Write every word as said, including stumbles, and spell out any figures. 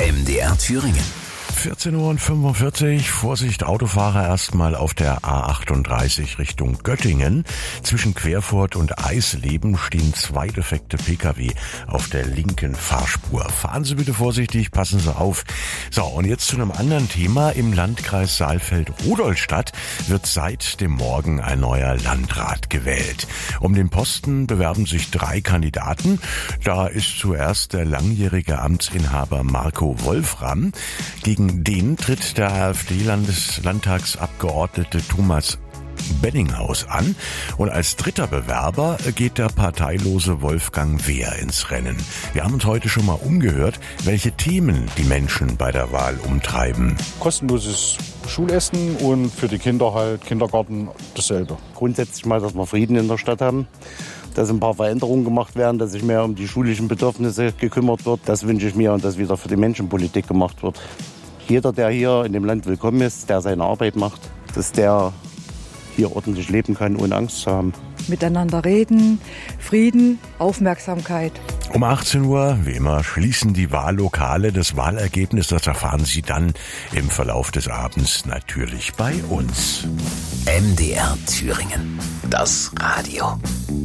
M D R Thüringen. vierzehn Uhr fünfundvierzig, Vorsicht Autofahrer erstmal auf der A achtunddreißig Richtung Göttingen. Zwischen Querfurt und Eisleben stehen zwei defekte Pkw auf der linken Fahrspur. Fahren Sie bitte vorsichtig, passen Sie auf. So, und jetzt zu einem anderen Thema. Im Landkreis Saalfeld-Rudolstadt wird seit dem Morgen ein neuer Landrat gewählt. Um den Posten bewerben sich drei Kandidaten. Da ist zuerst der langjährige Amtsinhaber Marco Wolfram. Gegen den tritt der AfD-Landtagsabgeordnete Thomas Benninghaus an. Und als dritter Bewerber geht der parteilose Wolfgang Wehr ins Rennen. Wir haben uns heute schon mal umgehört, welche Themen die Menschen bei der Wahl umtreiben. Kostenloses Schulessen und für die Kinder halt Kindergarten dasselbe. Grundsätzlich mal, dass wir Frieden in der Stadt haben, dass ein paar Veränderungen gemacht werden, dass sich mehr um die schulischen Bedürfnisse gekümmert wird. Das wünsche ich mir und dass wieder für die Menschen Politik gemacht wird. Jeder, der hier in dem Land willkommen ist, der seine Arbeit macht, dass der hier ordentlich leben kann, ohne Angst zu haben. Miteinander reden, Frieden, Aufmerksamkeit. Um achtzehn Uhr, wie immer, schließen die Wahllokale. Das Wahlergebnis, das erfahren Sie dann im Verlauf des Abends natürlich bei uns. M D R Thüringen. Das Radio.